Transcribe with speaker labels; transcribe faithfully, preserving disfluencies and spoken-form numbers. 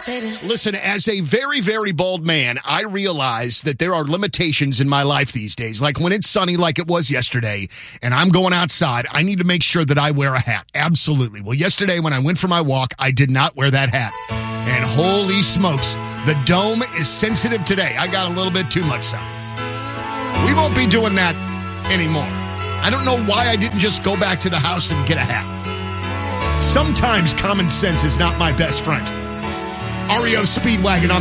Speaker 1: Listen, as a very, very bold man, I realize that there are limitations in my life these days. Like when it's sunny like it was yesterday and I'm going outside, I need to make sure that I wear a hat. Absolutely. Well, yesterday when I went for my walk, I did not wear that hat. And holy smokes, the dome is sensitive today. I got a little bit too much sun. We won't be doing that anymore. I don't know why I didn't just go back to the house and get a hat. Sometimes common sense is not my best friend. R E O Speedwagon on